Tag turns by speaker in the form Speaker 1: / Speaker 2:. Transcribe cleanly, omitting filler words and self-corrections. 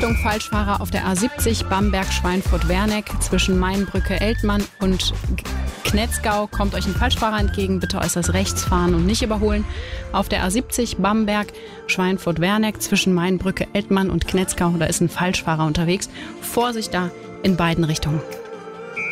Speaker 1: Achtung, Falschfahrer auf der A70 Bamberg-Schweinfurt-Werneck zwischen Mainbrücke, Eltmann und Knetzgau kommt euch ein Falschfahrer entgegen. Bitte äußerst rechts fahren und nicht überholen. Auf der A70 Bamberg-Schweinfurt-Werneck zwischen Mainbrücke, Eltmann und Knetzgau, da ist ein Falschfahrer unterwegs. Vorsicht da in beiden Richtungen.